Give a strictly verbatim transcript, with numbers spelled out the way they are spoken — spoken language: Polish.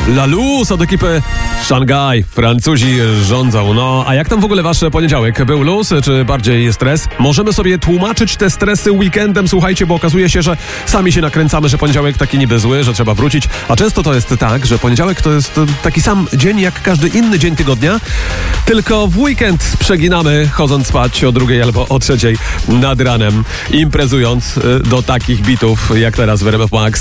La Luz od ekipy Szangaj. Francuzi rządzą. No, a jak tam w ogóle wasz poniedziałek? Był luz, czy bardziej stres? Możemy sobie tłumaczyć te stresy weekendem, słuchajcie, bo okazuje się, że sami się nakręcamy, że poniedziałek taki niby zły, że trzeba wrócić. A często to jest tak, że poniedziałek to jest taki sam dzień jak każdy inny dzień tygodnia, tylko w weekend przeginamy, chodząc spać o drugiej albo o trzeciej nad ranem, imprezując do takich bitów jak teraz w R M F Max.